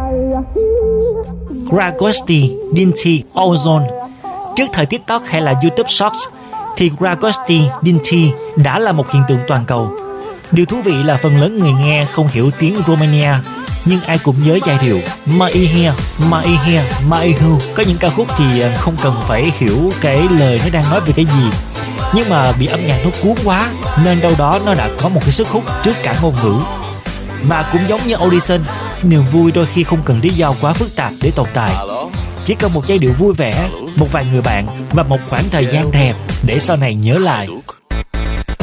Gragosti Dinti Ozone. Trước thời TikTok hay là YouTube Shorts thì Gragosti Dinti đã là một hiện tượng toàn cầu. Điều thú vị là phần lớn người nghe không hiểu tiếng Romania, nhưng ai cũng nhớ giai điệu Maihia, Maihia, Maihu. Có những ca khúc thì không cần phải hiểu cái lời nó đang nói về cái gì, nhưng mà bị âm nhạc nó cuốn quá nên đâu đó nó đã có một cái sức hút trước cả ngôn ngữ. Và cũng giống như Audition, niềm vui đôi khi không cần lý do quá phức tạp để tồn tại. Chỉ cần một giai điệu vui vẻ, một vài người bạn và một khoảng thời gian đẹp để sau này nhớ lại.